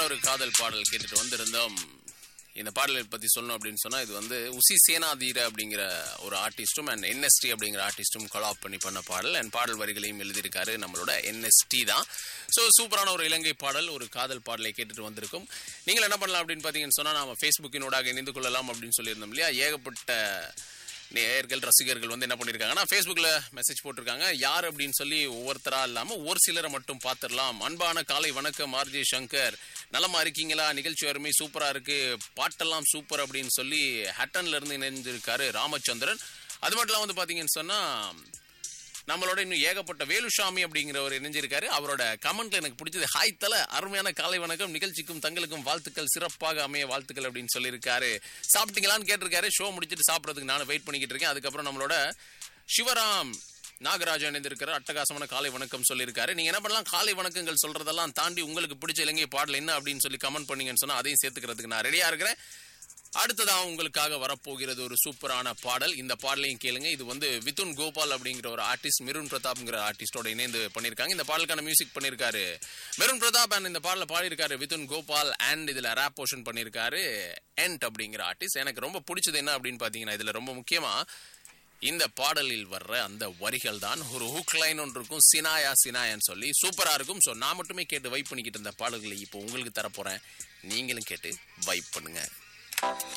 ஒரு காதல் பாடல் கேட்டுட்டு வந்திருந்தோம். இந்த பாடலை பத்தி சொல்லணும் அப்படின்னு சொன்னா, இது வந்து உசி சேனாதீர அப்படிங்கிற ஒரு ஆர்டிஸ்டும் அண்ட் என்எஸ்டி அப்படிங்கிற ஆர்டிஸ்டும் கொலாப் பண்ண பாடல். அண்ட் பாடல் வரிகளையும் எழுதியிருக்காரு நம்மளோட என்எஸ்டி தான். ஸோ சூப்பரான ஒரு இலங்கை பாடல், ஒரு காதல் பாடலை கேட்டுட்டு வந்திருக்கும். நீங்கள் என்ன பண்ணலாம் அப்படின்னு பார்த்தீங்கன்னு சொன்னா, நாம ஃபேஸ்புக்கினோடாக இணைந்து கொள்ளலாம் அப்படின்னு சொல்லியிருந்தோம் இல்லையா. ஏகப்பட்ட நேயர்கள் ரசிகர்கள் வந்து என்ன பண்ணிருக்காங்கன்னா, ஃபேஸ்புக்ல மெசேஜ் போட்டிருக்காங்க. யார் அப்படின்னு சொல்லி ஒவ்வொருத்தரா இல்லாம ஒரு சிலரை மட்டும் பார்த்துடலாம். அன்பான காலை வணக்கம் ஆர்ஜே சங்கர், நலமா இருக்கீங்களா? நிகழ்ச்சி அருமை, சூப்பரா இருக்கு, பாட்டெல்லாம் சூப்பர் அப்படின்னு சொல்லி ஹட்டன்ல இருந்து இணைஞ்சிருக்காரு ராமச்சந்திரன். அது மட்டும் இல்லாம வந்து பாத்தீங்கன்னு சொன்னா, நம்மளோட இன்னும் ஏகப்பட்ட வேலுசாமி அப்படிங்கிறவர் இணைஞ்சிருக்காரு. அவரோட கமெண்ட்ல எனக்கு பிடிச்சது, ஹாய் தல, அருமையான காலை வணக்கம், நிகழ்ச்சிக்கும் தங்களுக்கும் வாழ்த்துக்கள், சிறப்பாக அமைய வாழ்த்துக்கள் அப்படின்னு சொல்லியிருக்காரு. சாப்பிட்டீங்களான்னு கேட்டிருக்காரு. ஷோ முடிச்சுட்டு சாப்பிட்றதுக்கு நானும் வெயிட் பண்ணிக்கிட்டு இருக்கேன். அதுக்கப்புறம் நம்மளோட சிவராம் நாகராஜன் இணைந்திருக்காரு, அட்டகாசமான காலை வணக்கம் சொல்லியிருக்காரு. நீங்க என்ன பண்ணலாம், காலை வணக்கங்கள் சொல்றதெல்லாம் தாண்டி உங்களுக்கு பிடிச்ச இலங்கை பாடல் என்ன அப்படின்னு சொல்லி கமெண்ட் பண்ணீங்கன்னு சொன்னா அதையும் சேர்த்துக்கிறதுக்கு நான் ரெடியா இருக்கிறேன். அடுத்ததான் உங்களுக்காக வரப்போகிறது ஒரு சூப்பரான பாடல். இந்த பாடலையும் கேளுங்க. இது வந்து விதுன் கோபால் அப்படிங்கிற ஒரு ஆர்டிஸ்ட் மெருன் பிரதாப்ங்கிற ஆர்டிஸ்டோட இணைந்து பண்ணியிருக்காங்க. இந்த பாடலுக்கான மியூசிக் பண்ணியிருக்காரு மெருன் பிரதாப் அண்ட் இந்த பாடலை பாடியிருக்காரு விதுன் கோபால் அண்ட் இதுல ரேப் போர்ஷன் பண்ணியிருக்காரு என்ட் அப்படிங்கிற ஆர்டிஸ்ட். எனக்கு ரொம்ப பிடிச்சது என்ன அப்படின்னு பாத்தீங்கன்னா, இதுல ரொம்ப முக்கியமா இந்த பாடலில் வர்ற அந்த வரிகள் தான். ஒரு ஹூக் லைன் ஒன்று இருக்கும், சினாயா சினாயான்னு சொல்லி சூப்பரா இருக்கும். ஸோ நான் மட்டுமே கேட்டு வைப் பண்ணிக்கிட்டு இருந்த பாடல்களை இப்போ உங்களுக்கு தரப்போறேன். நீங்களும் கேட்டு வைப் பண்ணுங்க.